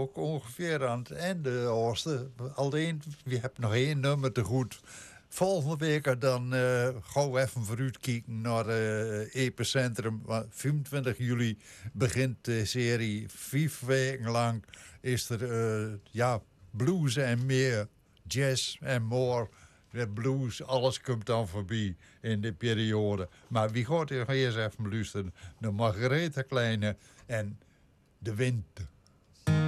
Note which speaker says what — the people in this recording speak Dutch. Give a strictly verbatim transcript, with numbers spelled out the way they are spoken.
Speaker 1: ook ongeveer aan het einde, Oosten. Alleen, we hebben nog één nummer te goed. Volgende week dan uh, gauw even vooruit kijken naar uh, Epicentrum. vijfentwintig juli begint de serie. Vijf weken lang is er uh, ja, blues en meer, jazz en more. De blues, alles komt dan voorbij in die periode. Maar wie gaat hier eerst even luisteren naar Margaretha Kleine en De Wind